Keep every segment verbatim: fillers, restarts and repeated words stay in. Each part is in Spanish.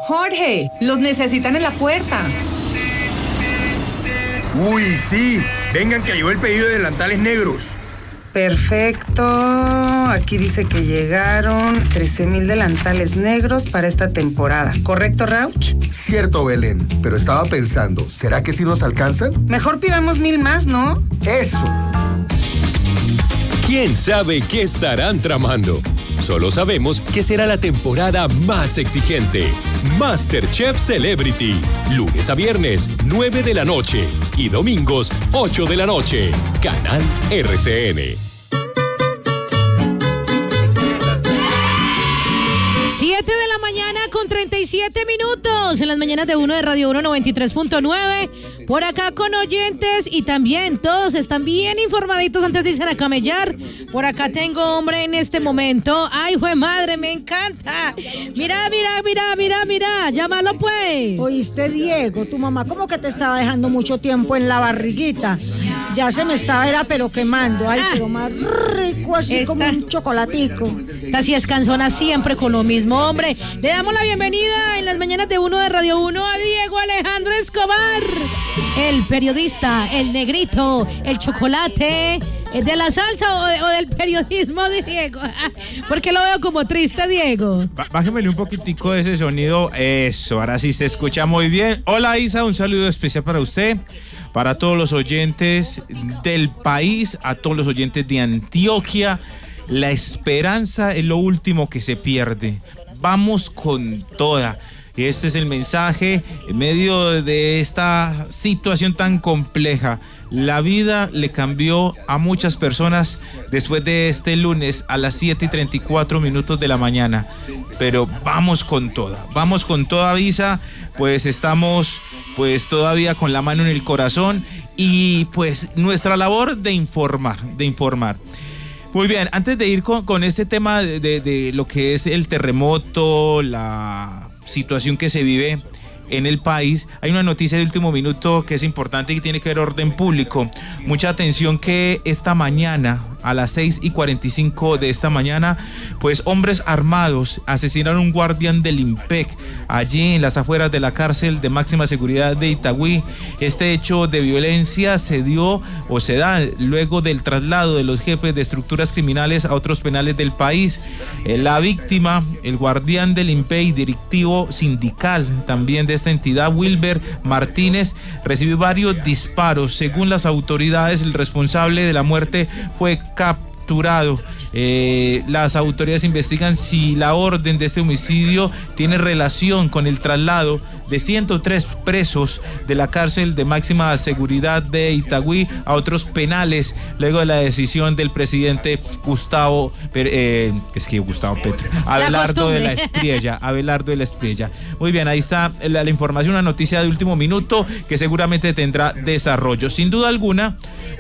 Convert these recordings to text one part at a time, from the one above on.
Jorge, los necesitan en la puerta. Uy, sí. Vengan que llegó el pedido de delantales negros. Perfecto. Aquí dice que llegaron trece mil delantales negros para esta temporada. ¿Correcto, Rauch? Cierto, Belén. Pero estaba pensando, ¿será que sí nos alcanzan? Mejor pidamos mil más, ¿no? ¡Eso! ¿Quién sabe qué estarán tramando? Solo sabemos que será la temporada más exigente. MasterChef Celebrity. Lunes a viernes, nueve de la noche. Y domingos, ocho de la noche. Canal R C N. siete de la mañana con treinta y siete minutos en las mañanas de uno de Radio uno noventa y tres punto nueve. Por acá con oyentes y también todos están bien informaditos antes de irse a camellar. Por acá tengo hombre en este momento. ¡Ay, jue madre, me encanta! Mira, mira, mira, mira, mira, llámalo pues. Oíste, Diego, tu mamá como que te estaba dejando mucho tiempo en la barriguita. Ya se me estaba, era pero quemando. Ay, ah, pero más rico, así esta, como un chocolatico. Así es, cansona siempre con lo mismo, hombre. Le damos la bienvenida en las mañanas de uno de Radio uno a Diego Alejandro Escobar. El periodista, el negrito, el chocolate, ¿de la salsa o, de, o del periodismo de Diego? Porque lo veo como triste, Diego. Bájemele un poquitico de ese sonido. Eso, ahora sí se escucha muy bien. Hola, Isa, un saludo especial para usted, para todos los oyentes del país, a todos los oyentes de Antioquia. La esperanza es lo último que se pierde. Vamos con toda. Este es el mensaje en medio de esta situación tan compleja. La vida le cambió a muchas personas después de este lunes a las siete y treinta y cuatro minutos de la mañana. Pero vamos con toda, vamos con toda, Visa. Pues estamos pues todavía con la mano en el corazón y pues nuestra labor de informar, de informar. Muy bien, antes de ir con, con este tema de, de, de lo que es el terremoto, la situación que se vive en el país, hay una noticia de último minuto que es importante y tiene que ver orden público. Mucha atención que esta mañana, a las seis y cuarenta y cinco de esta mañana, pues hombres armados asesinaron a un guardián del IMPEC allí en las afueras de la cárcel de máxima seguridad de Itagüí. Este hecho de violencia se dio o se da luego del traslado de los jefes de estructuras criminales a otros penales del país. La víctima, el guardián del IMPEC y directivo sindical también de esta entidad, Wilber Martínez, recibió varios disparos. Según las autoridades, el responsable de la muerte fue capturado. Eh, las autoridades investigan si la orden de este homicidio tiene relación con el traslado de ciento tres presos de la cárcel de máxima seguridad de Itagüí a otros penales, luego de la decisión del presidente Gustavo, eh, es que Gustavo Petro, Abelardo de la Espriella, Abelardo de la Espriella. Muy bien, ahí está la, la información, una noticia de último minuto que seguramente tendrá desarrollo. Sin duda alguna,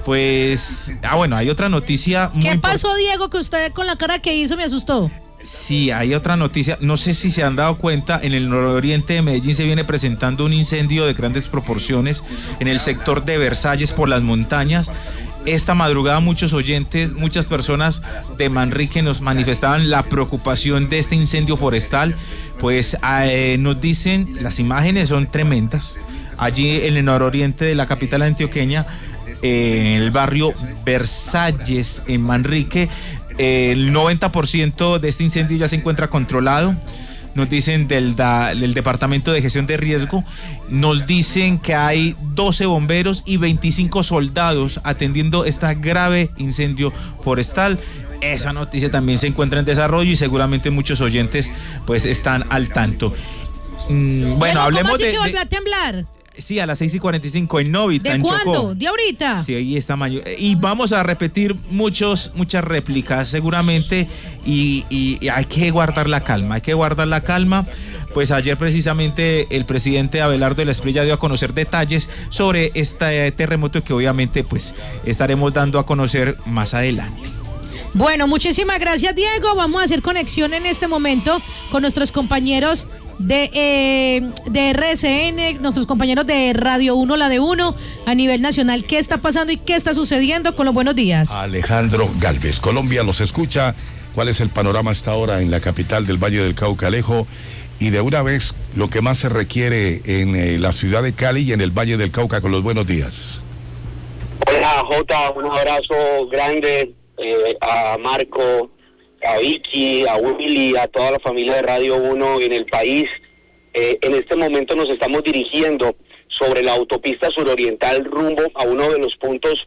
pues, ah bueno, hay otra noticia. Muy ¿Qué pasó, import- Diego, que usted con la cara que hizo me asustó? Sí, hay otra noticia, no sé si se han dado cuenta, en el nororiente de Medellín se viene presentando un incendio de grandes proporciones en el sector de Versalles por las montañas. Esta madrugada muchos oyentes, muchas personas de Manrique nos manifestaban la preocupación de este incendio forestal, pues eh, nos dicen, las imágenes son tremendas, allí en el nororiente de la capital antioqueña, eh, en el barrio Versalles, en Manrique. El noventa por ciento de este incendio ya se encuentra controlado. Nos dicen del, da, del Departamento de Gestión de Riesgo, nos dicen que hay doce bomberos y veinticinco soldados atendiendo este grave incendio forestal. Esa noticia también se encuentra en desarrollo y seguramente muchos oyentes pues están al tanto. Mm, bueno, hablemos ¿cómo así de, que volvió de... a temblar? Sí, a las seis y cuarenta y cinco en Novita, ¿De en cuándo? Chocó. ¿De ahorita? Sí, ahí está mayo. Y vamos a repetir muchos, muchas réplicas seguramente y, y, y hay que guardar la calma, hay que guardar la calma. Pues ayer precisamente el presidente Abelardo de la Espriella dio a conocer detalles sobre este terremoto que obviamente pues estaremos dando a conocer más adelante. Bueno, muchísimas gracias, Diego. Vamos a hacer conexión en este momento con nuestros compañeros de, eh, de R C N, nuestros compañeros de Radio uno, la de uno, a nivel nacional. ¿Qué está pasando y qué está sucediendo? Con los buenos días. Alejandro Galvez, Colombia los escucha ¿Cuál es el panorama hasta ahora en la capital del Valle del Cauca, Alejo? Y de una vez, lo que más se requiere en eh, la ciudad de Cali y en el Valle del Cauca, con los buenos días. Hola, Jota, un abrazo grande eh, a Marco, a Vicky, a Willy, a toda la familia de Radio uno en el país. Eh, en este momento nos estamos dirigiendo sobre la autopista suroriental rumbo a uno de los puntos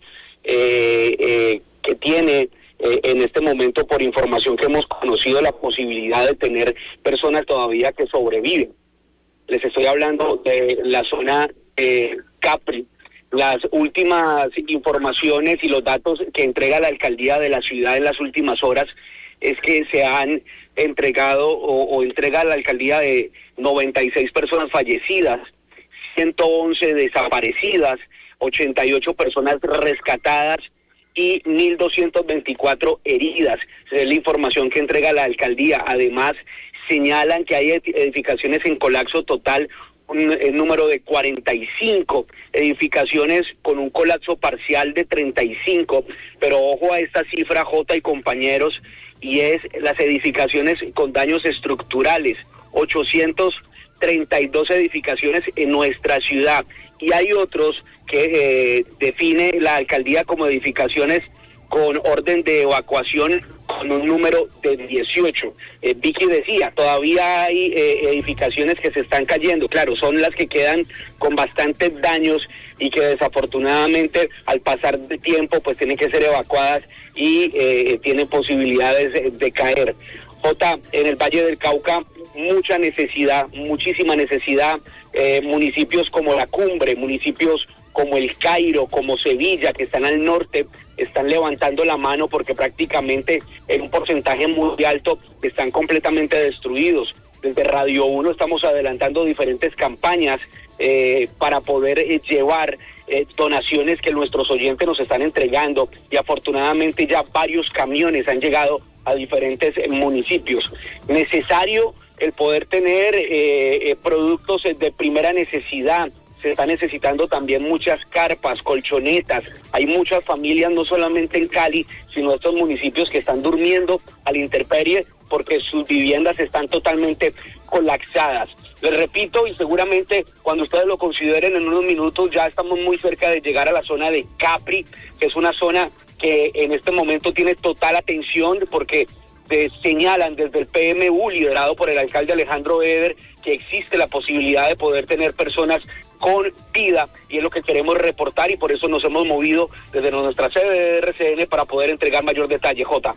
eh, eh, que tiene eh, en este momento, por información que hemos conocido, la posibilidad de tener personas todavía que sobreviven. Les estoy hablando de la zona de Capri. Las últimas informaciones y los datos que entrega la alcaldía de la ciudad en las últimas horas es que se han entregado o, o entrega la alcaldía de noventa y seis personas fallecidas, ciento once desaparecidas, ochenta y ocho personas rescatadas y mil doscientas veinticuatro heridas. Esa es la información que entrega la alcaldía. Además, señalan que hay edificaciones en colapso total, un el número de cuarenta y cinco edificaciones con un colapso parcial de treinta y cinco, pero ojo a esta cifra, J y compañeros, y es las edificaciones con daños estructurales, ochocientas treinta y dos edificaciones en nuestra ciudad, y hay otros que eh, define la alcaldía como edificaciones con orden de evacuación con un número de dieciocho. Eh, Vicky decía, todavía hay eh, edificaciones que se están cayendo, claro, son las que quedan con bastantes daños y que desafortunadamente al pasar de tiempo pues tienen que ser evacuadas y eh, tienen posibilidades de, de caer. Jota, en el Valle del Cauca, mucha necesidad, muchísima necesidad, eh, municipios como La Cumbre, municipios como El Cairo, como Sevilla, que están al norte, están levantando la mano porque prácticamente en un porcentaje muy alto están completamente destruidos. Desde Radio uno estamos adelantando diferentes campañas eh, para poder eh, llevar eh, donaciones que nuestros oyentes nos están entregando, y afortunadamente ya varios camiones han llegado a diferentes eh, municipios. Necesario el poder tener eh, eh, productos de primera necesidad. Se está necesitando también muchas carpas, colchonetas. Hay muchas familias, no solamente en Cali, sino en estos municipios que están durmiendo a la intemperie porque sus viviendas están totalmente colapsadas. Les repito, y seguramente cuando ustedes lo consideren en unos minutos, ya estamos muy cerca de llegar a la zona de Capri, que es una zona que en este momento tiene total atención porque se señalan desde el P M U, liderado por el alcalde Alejandro Eder, que existe la posibilidad de poder tener personas con vida, y es lo que queremos reportar, y por eso nos hemos movido desde nuestra sede de R C N para poder entregar mayor detalle. Jota.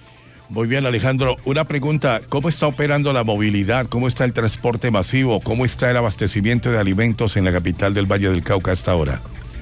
Muy bien, Alejandro, una pregunta: ¿cómo está operando la movilidad? ¿Cómo está el transporte masivo? ¿Cómo está el abastecimiento de alimentos en la capital del Valle del Cauca hasta ahora?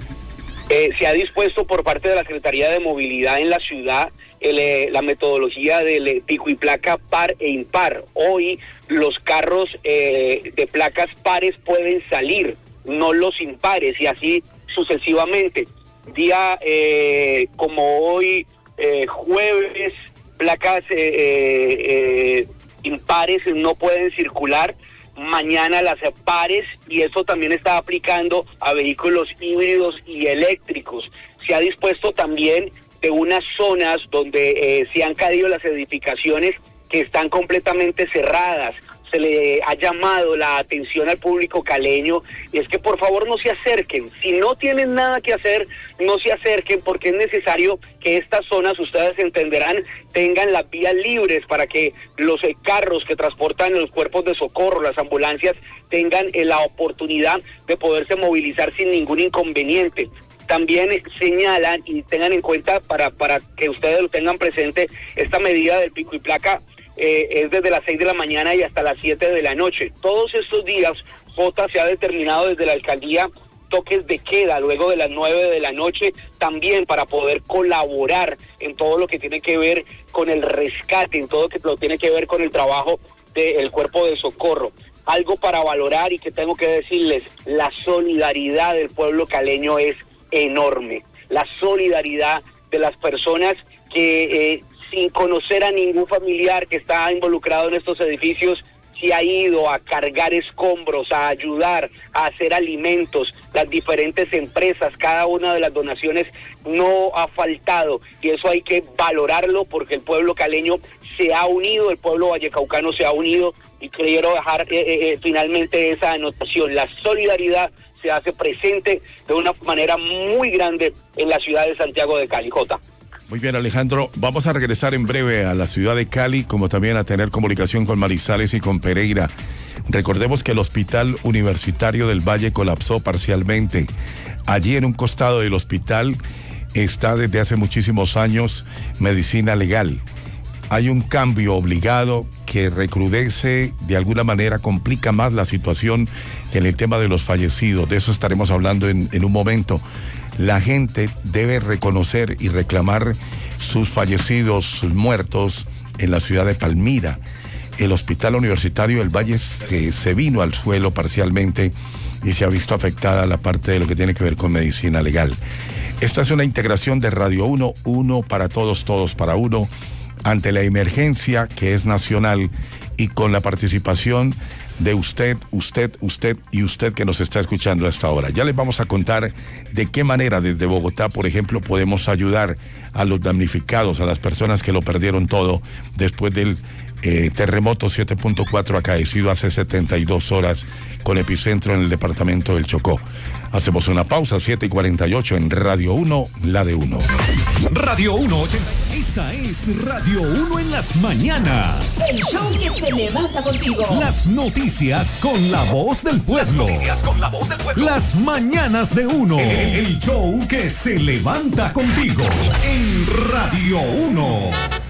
Eh, se ha dispuesto por parte de la Secretaría de Movilidad en la ciudad el, eh, la metodología del eh, pico y placa par e impar. Hoy los carros eh, de placas pares pueden salir, no los impares, y así sucesivamente. Día eh, como hoy, eh, jueves, placas eh, eh, eh, impares no pueden circular. Mañana las pares, y eso también está aplicando a vehículos híbridos y eléctricos. Se ha dispuesto también de unas zonas donde eh, se han caído las edificaciones que están completamente cerradas. Se le ha llamado la atención al público caleño, y es que por favor no se acerquen. Si no tienen nada que hacer, no se acerquen, porque es necesario que estas zonas, ustedes entenderán, tengan las vías libres para que los eh, carros que transportan los cuerpos de socorro, las ambulancias, tengan eh, la oportunidad de poderse movilizar sin ningún inconveniente. También eh, señalan y tengan en cuenta, para, para que ustedes lo tengan presente, esta medida del pico y placa Eh, es desde las seis de la mañana y hasta las siete de la noche. Todos estos días, J, se ha determinado desde la alcaldía toques de queda luego de las nueve de la noche, también para poder colaborar en todo lo que tiene que ver con el rescate, en todo lo que tiene que ver con el trabajo del cuerpo de socorro. Algo para valorar y que tengo que decirles: la solidaridad del pueblo caleño es enorme. La solidaridad de las personas que eh, sin conocer a ningún familiar que está involucrado en estos edificios, se ha ido a cargar escombros, a ayudar, a hacer alimentos. Las diferentes empresas, cada una de las donaciones no ha faltado, y eso hay que valorarlo porque el pueblo caleño se ha unido, el pueblo vallecaucano se ha unido, y quiero dejar eh, eh, finalmente esa anotación. La solidaridad se hace presente de una manera muy grande en la ciudad de Santiago de Cali, Jota. Muy bien, Alejandro, vamos a regresar en breve a la ciudad de Cali, como también a tener comunicación con Manizales y con Pereira. Recordemos que el Hospital Universitario del Valle colapsó parcialmente. Allí en un costado del hospital está desde hace muchísimos años medicina legal. Hay un cambio obligado que recrudece, de alguna manera complica más la situación que en el tema de los fallecidos. De eso estaremos hablando en, en un momento. La gente debe reconocer y reclamar sus fallecidos, sus muertos en la ciudad de Palmira. El Hospital Universitario del Valle se, se vino al suelo parcialmente y se ha visto afectada la parte de lo que tiene que ver con medicina legal. Esta es una integración de Radio uno, uno para todos, todos para uno, ante la emergencia que es nacional y con la participación de usted, usted, usted y usted que nos está escuchando hasta ahora. Ya les vamos a contar de qué manera desde Bogotá, por ejemplo, podemos ayudar a los damnificados, a las personas que lo perdieron todo después del eh, terremoto siete punto cuatro acaecido hace setenta y dos horas con epicentro en el departamento del Chocó. Hacemos una pausa, siete y cuarenta y ocho en Radio uno, la de uno. Radio uno ochenta. Esta es Radio uno en las mañanas. El show que se levanta contigo. Las noticias con la voz del pueblo. Las noticias con la voz del pueblo. Las mañanas de uno. El show que se levanta contigo en Radio uno.